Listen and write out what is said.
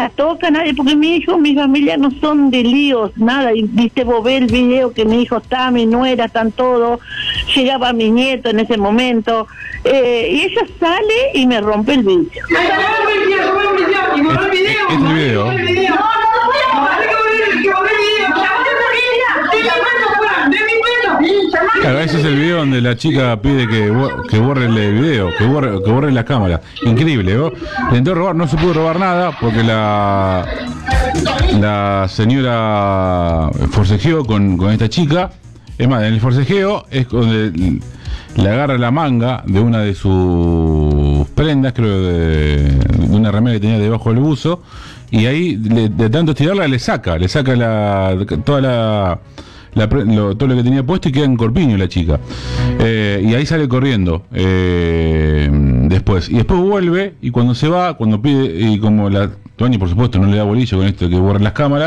la toca nadie, porque mi hijo, mi familia no son de líos, nada, y viste, vos ves el video que mi hijo está, mi nuera, están todos, llegaba mi nieto en ese momento, y ella sale y me rompe el vidrio. El video. Claro, ese es el video donde la chica pide que borre el video, que borre la cámara. Increíble, ¿no? Le intentó robar, no se pudo robar nada porque la señora forcejeó con esta chica. Es más, en el forcejeo es donde le agarra la manga de una de sus prendas, creo de una remera que tenía debajo del buzo, y ahí de tanto estirarla le saca todo lo que tenía puesto y queda en corpiño la chica, y ahí sale corriendo después vuelve, y cuando se va, cuando pide, y como la Toñi por supuesto no le da bolillo con esto de que borren las cámaras,